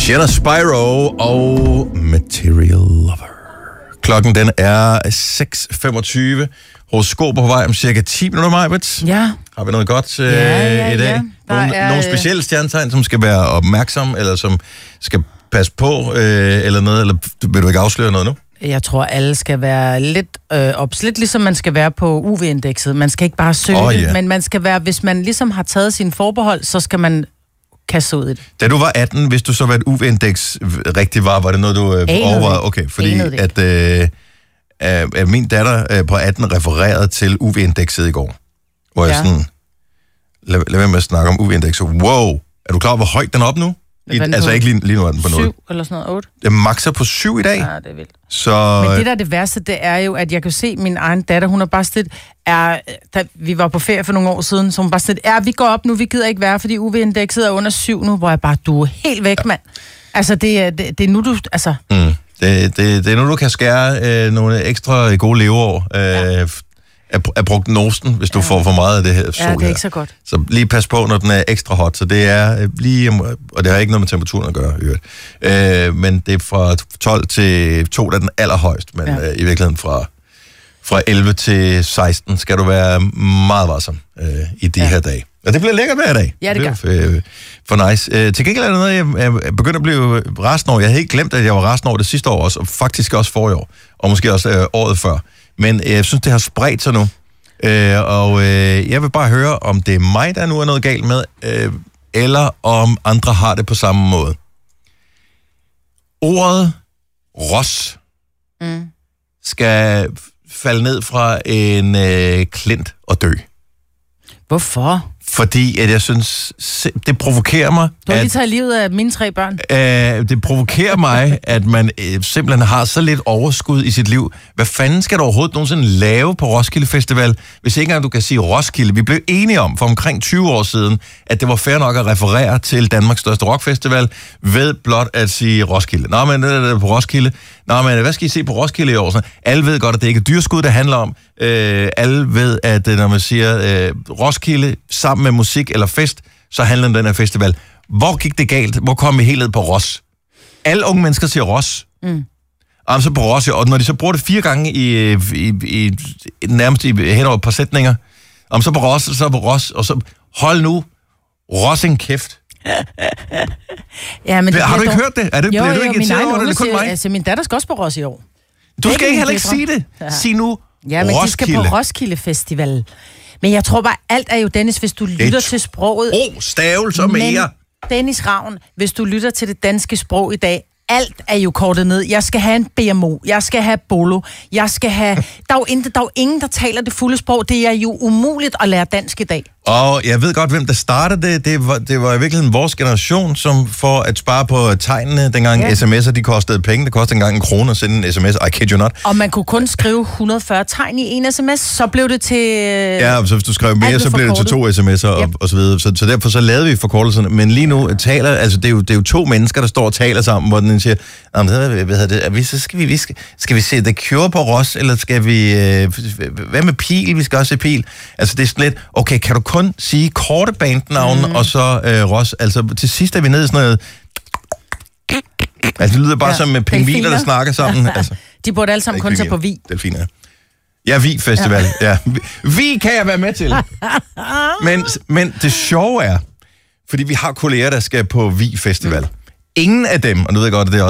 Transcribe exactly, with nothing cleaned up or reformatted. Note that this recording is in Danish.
Jenna Spyro og Material Lover. Klokken den er seks femogtyve. Horoskop på vej om cirka ti minutter, Majbet. Ja. Har vi noget godt øh, ja, ja, i dag? Ja. Nogle, er, nogle specielle stjernetegn, som skal være opmærksom, eller som skal passe på, øh, eller noget, eller vil du ikke afsløre noget nu? Jeg tror, alle skal være lidt øh, ops, lidt ligesom man skal være på U V-indekset. Man skal ikke bare søge oh, det, yeah. men man skal være, hvis man ligesom har taget sine forbehold, så skal man kaste sig ud i det. Da du var atten, hvis du så var et U V-indeks rigtig var, var det noget, du øh, overvejede? Okay, fordi at, øh, at min datter øh, på atten refererede til U V-indekset i går. Hvor ja. jeg sådan, lad, lad være med at snakke om U V-indekset. Wow, er du klar over, hvor højt den er op nu? I, altså ikke lige, lige nu er den på noget. Syv eller sådan noget, otte. Det makser på syv i dag. Ja, det er vildt. Så... Men det der er det værste, det er jo, at jeg kan se min egen datter, hun er bare slet, er, da vi var på ferie for nogle år siden, så hun bare slet, ja, vi går op nu, vi gider ikke være, fordi U V-indekset er under syv nu, hvor jeg bare, du er helt væk, mand. Altså, det er, det, det er nu, du, altså... Mm. Det, det, det er nu, du kan skære øh, nogle ekstra gode leveår øh, ja. af, af prognosen, hvis du ja. får for meget af det her sol. Ja, det er her. ikke så godt. Så lige pas på, når den er ekstra hot. Så det er øh, lige, og det har ikke noget med temperaturen at gøre, øh, men det er fra tolv til to, der er den allerhøjst, men ja. øh, i virkeligheden fra, fra elleve til seksten skal du være meget varsom øh, i de ja. her dage. Og det bliver lækkert hver dag. Ja, det gør. Det er for nice. Øh, til gengæld er det noget, jeg, jeg begyndte at blive resten over. Jeg havde ikke glemt, at jeg var resten over det sidste år også, og faktisk også forrige år, og måske også øh, året før. Men øh, jeg synes, det har spredt sig nu. Øh, og øh, jeg vil bare høre, om det er mig, der nu er noget galt med, øh, eller om andre har det på samme måde. Ordet ros mm. skal falde ned fra en øh, klint og dø. Hvorfor? Fordi at jeg synes, det provokerer mig. Du har lige taget livet af mine tre børn. Øh, det provokerer mig, at man øh, simpelthen har så lidt overskud i sit liv. Hvad fanden skal du overhovedet nogensinde lave på Roskilde Festival, hvis ikke engang du kan sige Roskilde? Vi blev enige om for omkring tyve år siden, at det var fair nok at referere til Danmarks største rockfestival ved blot at sige Roskilde. Nå, men det er på Roskilde. Nå, men hvad skal I se på Roskilde i år? Så alle ved godt, at det ikke er dyrskud, det handler om. Øh, alle ved, at når man siger øh, Roskilde sammen med musik eller fest, så handler den her festival. Hvor gik det galt? Hvor kom vi helt ned på Ros? Alle unge mennesker siger Ros. Mm. Og så på Ros, og når de så bruger det fire gange i, i, i, i nærmest i, hen over et par sætninger, om så på Ros, så på Ros, og så hold nu Ros en kæft. Ja, men det har du ikke dog... hørt det? Er det, jo, bliver du jo, ikke irriteret over det? Det er kun mig. Altså, min datter skal også på Ros i år. Du skal ikke heller ikke sige det. Ja. Sig nu Ja, men Roskilde. de skal på Roskilde Festival. Men jeg tror bare, alt er jo, Dennis, hvis du lytter til sproget... Ro, stavelser mere. Dennis Ravn, hvis du lytter til det danske sprog i dag, alt er jo kortet ned. Jeg skal have en B M O, jeg skal have Bolo, jeg skal have... Der er jo, intet, der er jo ingen, der taler det fulde sprog. Det er jo umuligt at lære dansk i dag. Og jeg ved godt, hvem der startede det. Det var, det var i virkeligheden vores generation, som for at spare på tegnene, dengang ja. sms'er, de kostede penge. Det kostede engang en krone at sende en sms. I kid you not. Og man kunne kun skrive et hundrede og fyrre tegn i en sms, så blev det til... Ja, så hvis du skrev mere, så blev det til to sms'er og, yep. og så videre. Så, så derfor så lavede vi forkortelserne. Men lige nu taler, altså det er jo, det er jo to mennesker, der står og taler sammen, hvor den siger, hvad hedder det, så skal vi, vi skal, skal vi se The Cure på Ros, eller skal vi, øh, hvad med Pil? Vi skal også se Pil. Altså det er sådan lidt, okay, kan du kun sige korte bandnavne, mm. og så øh, Ros, altså til sidst er vi nede i sådan noget, altså det lyder bare ja. som med pingviner, der snakker sammen. Altså, de burde alle sammen kun tage på Vi. Delfiner. Ja, Vi Festival. Ja. Ja. Vi kan jeg være med til. Men, men det sjove er, fordi vi har kolleger, der skal på Vi Festival. Mm. Ingen af dem, og nu ved jeg godt, at det er